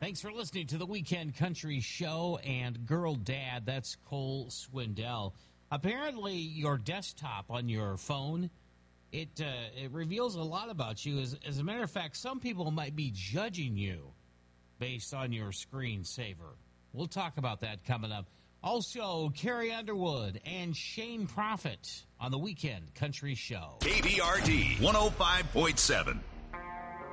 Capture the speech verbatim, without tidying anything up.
Thanks for listening to the Weekend Country Show and Girl Dad. That's Cole Swindell. Apparently, your desktop on your phone, it uh, it reveals a lot about you. As, as a matter of fact, some people might be judging you based on your screensaver. We'll talk about that coming up. Also, Carrie Underwood and Shane Prophet on the Weekend Country Show. K B R D one oh five point seven.